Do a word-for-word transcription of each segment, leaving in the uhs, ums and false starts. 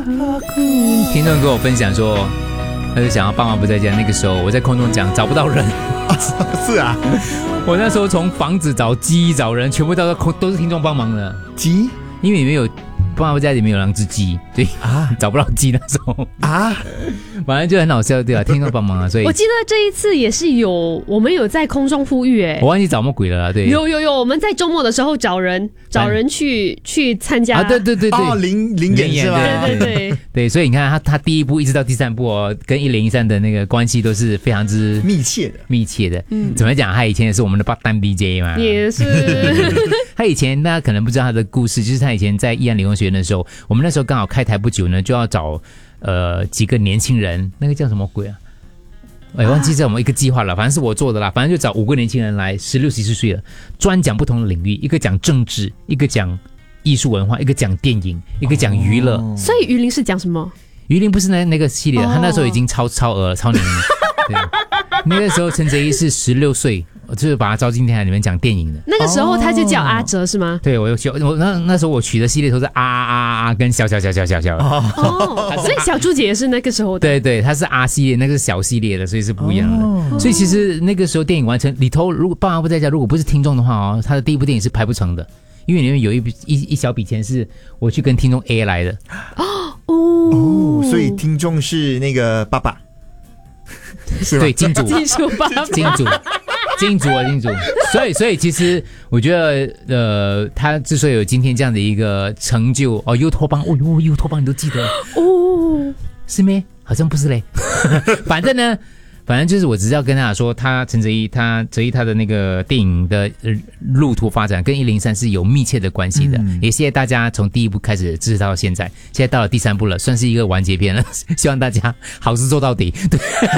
听众跟我分享说，他就想要爸妈不在家，那个时候我在空中讲找不到人。 是啊， 我那时候从房子找鸡找人，全部都是空都是听众帮忙的。 鸡， 因为里面有爸妈不在，里面有两只鸡，对啊，找不到鸡那时候啊，反正就很好笑，对啊，听众帮忙啊，所以我记得这一次也是有，我们有在空中呼吁，哎， 我忘记找什么鬼了啦，对， 有有有，我们在周末的时候找人找人去去参加啊，对对对对， 哦，零零演是吧？ 对对对对，所以你看他他第一部一直到第三部哦，跟一零一三的那个关系都是非常之密切的， 密切的。嗯，怎么讲？他以前也是我们的 part time D J 嘛， 也是。 他以前大家可能不知道他的故事，就是他以前在义安理工学院的时候，我们那时候刚好开台不久呢，就要找呃几个年轻人，那个叫什么鬼啊？哎，忘记是我们一个计划了，反正是我做的啦。反正就找五个年轻人来，十六、十七岁了，专讲不同的领域，一个讲政治，一个讲艺术文化，一个讲电影，一个讲娱乐。 哦、所以于林是讲什么？ 于林不是那那个系列，哦、他那时候已经超超额超年龄了。对，那个时候陈哲一是十六岁。就是把他招进电台里面讲电影的， 那个时候他就叫阿哲是吗？ 对，我有取我那那时候我取的系列都是啊啊啊啊跟小小小小小小哦，所以小猪姐也是那个时候的。 对对，他是 R 系列，那个是小系列的，所以是不一样的。哦、所以其实那个时候电影完成里头，如果爸妈不在家，如果不是听众的话哦，他的第一部电影是拍不成的，因为里面有一笔一一小笔钱是我去跟听众 A 来的。 哦哦，所以听众是那个爸爸， 是对金主， 金主爸爸， 金主。金主啊，金主，所以所以其实我觉得，呃，他之所以有今天这样的一个成就，哦，优托邦，哦哟，优托邦你都记得哦，是咩？好像不是嘞，反正呢，反正就是我只是要跟大家说，他陈哲一，他哲一他的那个电影的路途发展跟一零三是有密切的关系的，嗯、也谢谢大家从第一部开始支持到现在，现在到了第三部了，算是一个完结篇了，希望大家好事做到底，对。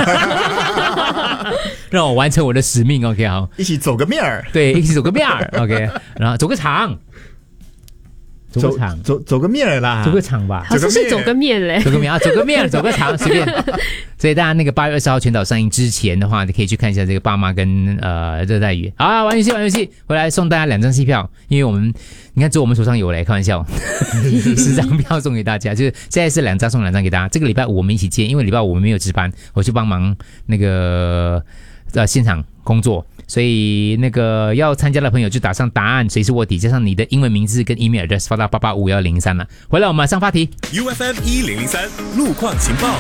让我完成我的使命 ，OK， 好， 一起走个面儿， 对，一起走个面儿 ，OK， 然后走个场，走个场， 走走个面儿啦， 走个场吧， 好像是走个面嘞， 走个面啊，走个面，走个场，随便。所以大家那个八月二十号全岛上映之前的话，你可以去看一下这个爸妈跟呃热带雨。好啊，玩游戏玩游戏，回来送大家两张戏票，因为我们你看只有我们手上有嘞，开玩笑，十张票送给大家，就是现在是两张送两张给大家。这个礼拜五我们一起见，因为礼拜五我们没有值班，我去帮忙那个呃现场工作。所以那个要参加的朋友就打上答案，谁是卧底，加上你的英文名字跟 email address 发到八八五幺零三了。回来我们马上发题 U F M 一零零三路况情报。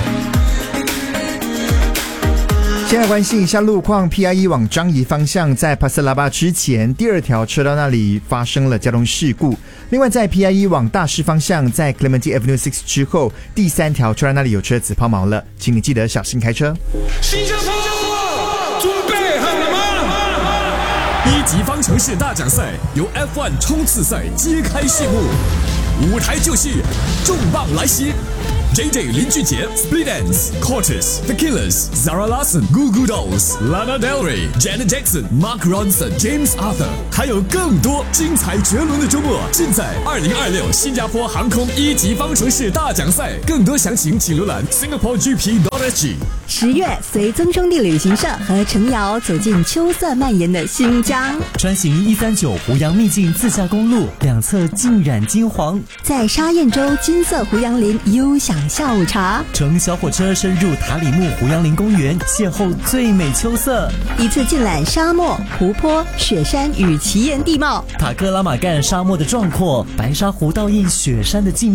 现在关心一下路况 ，P I E 往樟宜方向在帕斯拉巴之前第二条车道那里发生了交通事故。另外在 P I E 往大势方向在 Clementi Avenue 六之后第三条车道那里有车子抛锚了，请你记得小心开车。 新加坡准备好了吗？一级方程式大奖赛由 F 一 冲刺赛揭开序幕，舞台就是重磅来袭。J J 林俊杰 Split Enz、Cortez The Killers、Zara Larsson、Goo Goo Dolls、Lana Del Rey、Janet Jackson、Mark Ronson、James Arthur， 还有更多精彩绝伦的周末，尽在二零二六新加坡航空一级方程式大奖赛。更多详情请浏览 Singapore G P dot S G。 十月，随曾兄弟旅行社和陈瑶走进秋色蔓延的新疆， 穿行一三九湖洋秘境自驾公路，两侧浸染金黄， 在沙燕洲金色湖洋林悠享下午茶， 乘小火车深入塔里木湖洋林公园，邂逅最美秋色， 一次尽览沙漠、湖泊、雪山与奇岩地貌， 塔克拉玛干沙漠的壮阔，白沙湖倒映雪山的静